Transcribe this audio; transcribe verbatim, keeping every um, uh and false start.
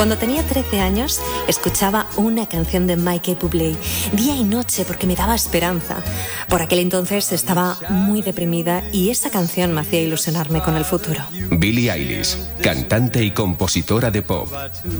Cuando tenía trece años, escuchaba una canción de Michael Bublé día y noche porque me daba esperanza. Por aquel entonces estaba muy deprimida y esa canción me hacía ilusionarme con el futuro. Billie Eilish, cantante y compositora de pop.